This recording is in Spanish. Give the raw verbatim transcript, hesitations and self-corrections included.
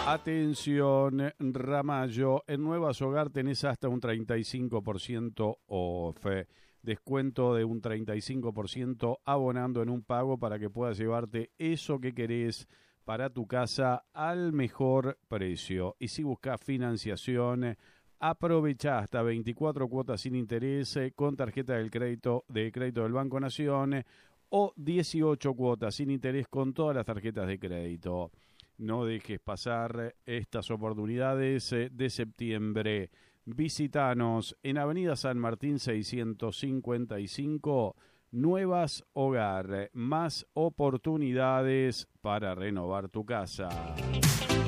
Atención, Ramallo, en Nuevas Hogar tenés hasta un treinta y cinco por ciento off. Descuento de un treinta y cinco por ciento abonando en un pago para que puedas llevarte eso que querés para tu casa al mejor precio. Y si buscas financiación, aprovecha hasta veinticuatro cuotas sin interés con tarjeta del crédito de crédito del Banco Nación o dieciocho cuotas sin interés con todas las tarjetas de crédito. No dejes pasar estas oportunidades de septiembre. Visítanos en Avenida San Martín seiscientos cincuenta y cinco, Nuevas Hogar. Más oportunidades para renovar tu casa.